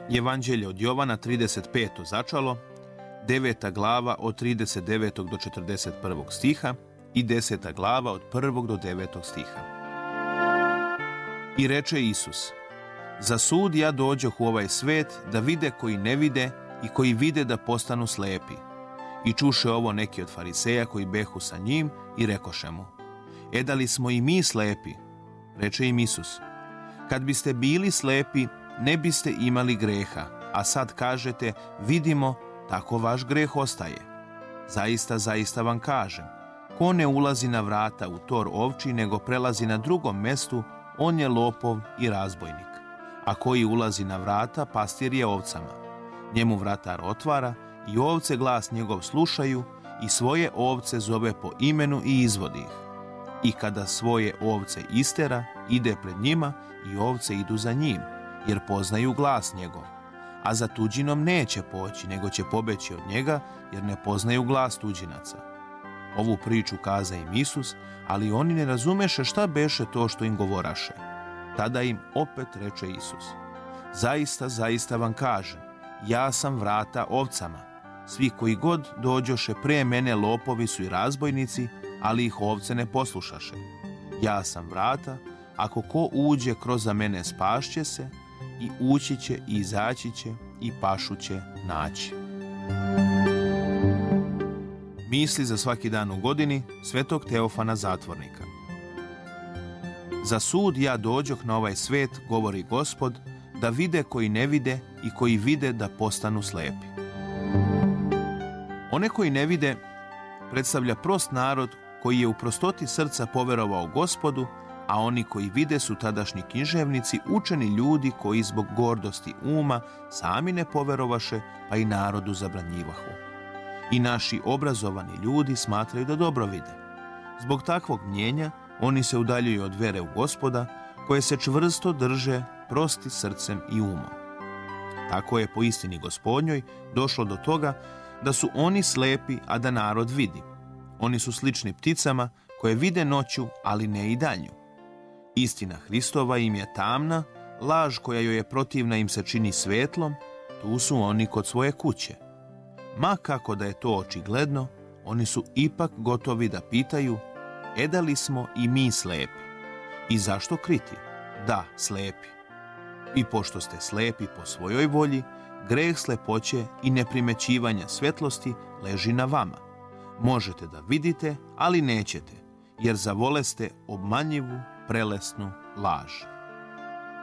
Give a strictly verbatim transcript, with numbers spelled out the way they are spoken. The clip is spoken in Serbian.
Evanđelje od Jovana, trideset peto začalo, deveta glava od trideset devetog do četrdeset prvog stiha i deseta glava od prvog do devetog stiha. I reče Isus: Za sud ja dođoh u ovaj svet, da vide koji ne vide i koji vide da postanu slepi. I čuše ovo neki od fariseja koji behu sa njim i rekoše mu: E da li smo i mi slepi? Reče im Isus: Kad biste bili slepi, ne biste imali greha, a sad kažete, vidimo, tako vaš greh ostaje. Zaista, zaista vam kažem, ko ne ulazi na vrata u tor ovči, nego prelazi na drugom mestu, on je lopov i razbojnik. A koji ulazi na vrata, pastir je ovcama. Njemu vratar otvara i ovce glas njegov slušaju i svoje ovce zove po imenu i izvodi ih. I kada svoje ovce istera, ide pred njima i ovce idu za njim, jer poznaju glas njegov. A za tuđinom neće poći, nego će pobeći od njega, jer ne poznaju glas tuđinaca. Ovu priču kaza im Isus, ali oni ne razumeše šta beše to što im govoraše. Tada im opet reče Isus: Zaista, zaista vam kažem, ja sam vrata ovcama. Svi koji god dođoše pre mene lopovi su i razbojnici, ali ih ovce ne poslušaše. Ja sam vrata, ako ko uđe kroz mene spašće se, i ući će i izaći će i pašu će naći. Misli za svaki dan u godini svetog Teofana Zatvornika. Za sud ja dođoh na ovaj svet, govori Gospod, da vide koji ne vide i koji vide da postanu slepi. One koji ne vide predstavlja prost narod koji je u prostoti srca poverovao Gospodu, a oni koji vide su tadašnji književnici, učeni ljudi koji zbog gordosti uma sami ne poverovaše, pa i narodu zabranjivahu. I naši obrazovani ljudi smatraju da dobro vide. Zbog takvog mnjenja oni se udaljuju od vere u Gospoda, koje se čvrsto drže prosti srcem i umom. Tako je po istini Gospodnjoj došlo do toga da su oni slepi, a da narod vidi. Oni su slični pticama koje vide noću, ali ne i danju. Istina Hristova im je tamna, laž koja joj je protivna im se čini svetlom, tu su oni kod svoje kuće. Ma kako da je to očigledno, oni su ipak gotovi da pitaju: E da li smo i mi slepi? I zašto kriti? Da, slepi. I pošto ste slepi po svojoj volji, greh slepoće i neprimećivanja svetlosti leži na vama. Možete da vidite, ali nećete, jer zavoleste obmanjivu, prelesnu laž.